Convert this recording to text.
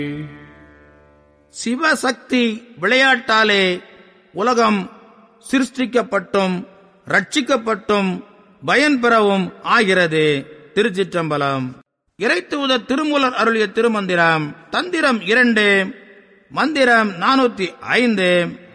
சிவசக்தி விளையாட்டாலே உலகம் சிருஷ்டிக்கப்பட்டும் ரட்சிக்கப்பட்டும் பயன் பெறவும் ஆகிறது. திருச்சிற்றம்பலம். இறைத்தூதர் திருமூலர் அருளிய திருமந்திரம். தந்திரம் 2, மந்திரம் 405.